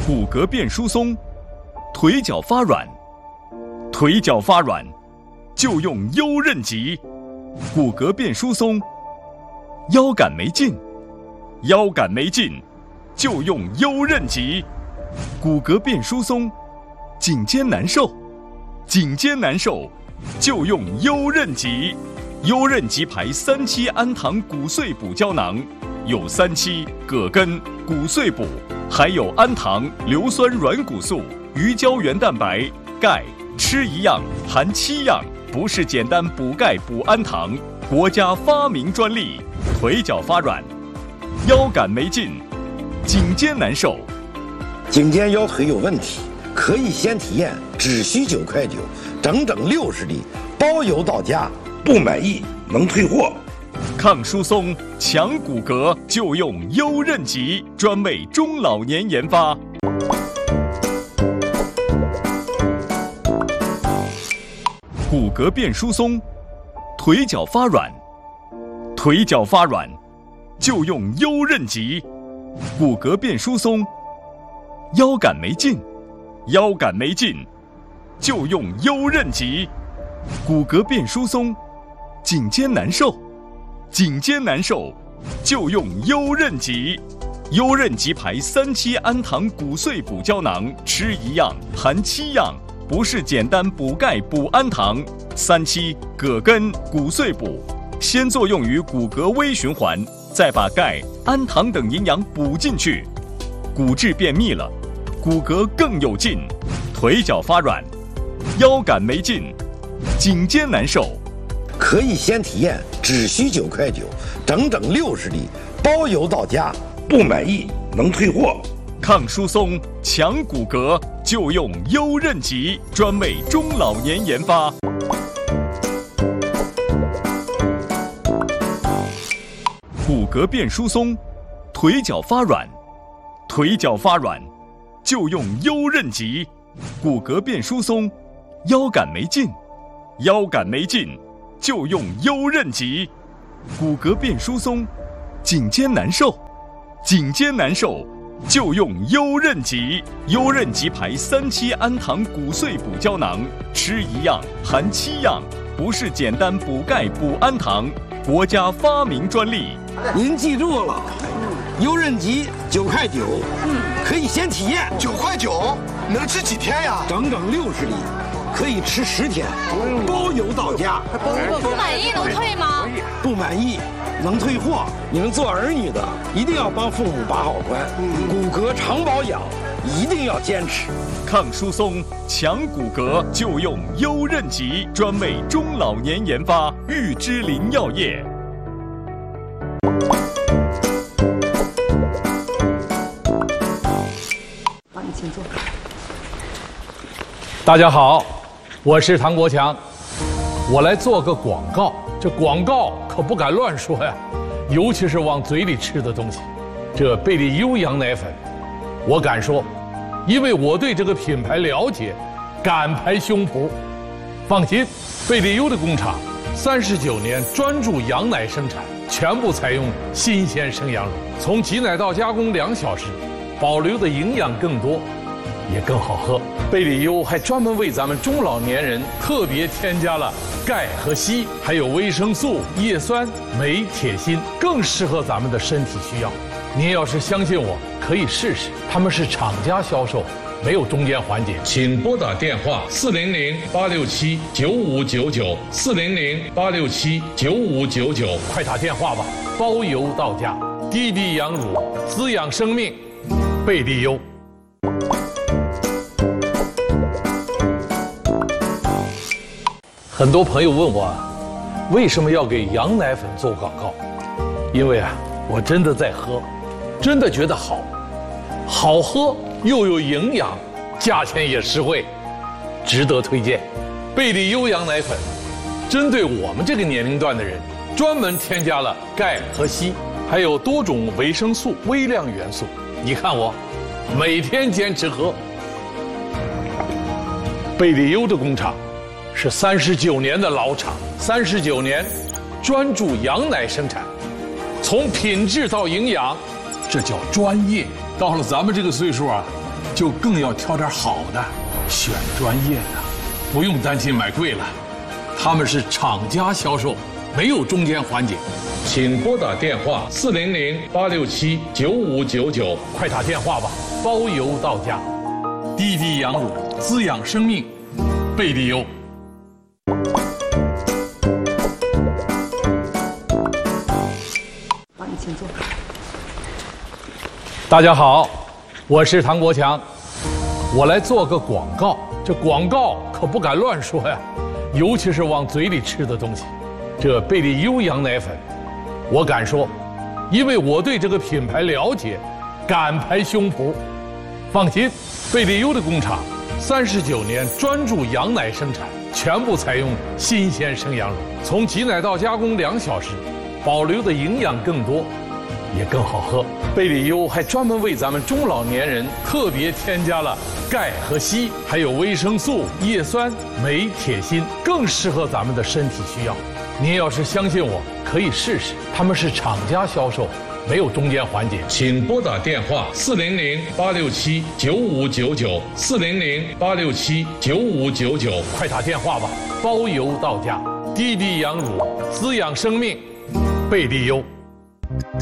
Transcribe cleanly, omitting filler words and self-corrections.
骨骼变疏松，腿脚发软。腿脚发软，就用优韧脊。骨骼变疏松，腰杆没劲。腰杆没劲，就用优韧脊。骨骼变疏松，颈肩难受。颈肩难受，就用优韧脊。优韧脊牌3期氨糖骨碎补胶囊，有3期、葛根、骨碎补，还有氨糖、硫酸软骨素、鱼胶原蛋白、钙，吃一样含7样，不是简单补钙补氨糖，国家发明专利。腿脚发软，腰杆没劲，颈肩难受。 颈肩腰腿有问题，可以先体验，只需9块9，整整60粒，包邮到家，不满意能退货。 抗疏松、强骨骼，就用优韧脊，专为中老年研发。骨骼变疏松，腿脚发软。腿脚发软，就用优韧脊。骨骼变疏松，腰杆没劲。腰杆没劲，就用优韧脊。骨骼变疏松，颈肩难受。颈肩难受，就用优韧脊。优韧脊牌3期氨糖骨碎补胶囊，吃一样含7样，不是简单补钙补氨糖。3期、葛根、骨碎补，先作用于骨骼微循环，再把钙、氨糖等营养补进去，骨质变密了，骨骼更有劲。腿脚发软，腰杆没劲，颈肩难受。 可以先体验，只需9块9，整整60粒，包邮到家，不满意能退货。 抗疏松、强骨骼，就用优韧脊，专为中老年研发。骨骼变疏松，腿脚发软。腿脚发软，就用优韧脊。骨骼变疏松，腰杆没劲。腰杆没劲，就用优韧脊。骨骼变疏松，颈肩难受。颈肩难受，就用优韧脊。优韧脊牌3期氨糖骨碎补胶囊，吃一样含7样，不是简单补钙补氨糖，国家发明专利。 您记住了，优韧脊9块9，可以先体验。 9块9，能吃几天呀？ 整整60粒，可以吃10天，包邮到家。 不满意能退吗？ 不满意能退货。你们做儿女的一定要帮父母把好关，骨骼常保养一定要坚持。 抗疏松、强骨骼，就用优韧脊，专为中老年研发。玉芝林药业。 请坐。 大家好，我是唐国强，我来做个广告。这广告可不敢乱说呀，尤其是往嘴里吃的东西。这贝利优羊奶粉，我敢说，因为我对这个品牌了解，敢拍胸脯。放心，贝利优的工厂39年专注羊奶生产，全部采用新鲜生羊乳，从挤奶到加工2小时，保留的营养更多，也更好喝。贝利优还专门为咱们中老年人特别添加了钙和硒，还有维生素、叶酸、镁、铁、锌，更适合咱们的身体需要。您要是相信我，可以试试。他们是厂家销售，没有中间环节。请拨打电话400-867-9599，400-867-9599，快打电话吧，包邮到家。滴滴羊乳，滋养生命，贝利优。很多朋友问我，为什么要给羊奶粉做广告？因为我真的在喝，真的觉得好，好喝又有营养，价钱也实惠，值得推荐。贝利优羊奶粉，针对我们这个年龄段的人，专门添加了钙和硒，还有多种维生素、微量元素。你看我，每天坚持喝。贝利优的工厂是39年的老厂，39年专注羊奶生产，从品质到营养，这叫专业。到了咱们这个岁数就更要挑点好的，选专业的，不用担心买贵了。他们是厂家销售，没有中间环节。请拨打电话400-867-9599，快打电话吧，包邮到家。滴滴羊乳滋养生命，贝利优。 帮你请坐。 大家好，我是唐国强，我来做个广告。这广告可不敢乱说呀，尤其是往嘴里吃的东西。这贝利优羊奶粉，我敢说，因为我对这个品牌了解，敢拍胸脯。放心，贝利优的工厂39年专注羊奶生产，全部采用新鲜生羊乳，从挤奶到加工2小时，保留的营养更多，也更好喝。贝利优还专门为咱们中老年人特别添加了钙和硒，还有维生素、叶酸、镁、铁、锌，更适合咱们的身体需要。您要是相信我，可以试试。他们是厂家销售，没有中间环节。请拨打电话400-867-9599，400-867-9599，快打电话吧，包邮到家。滴滴羊乳滋养生命，贝利优。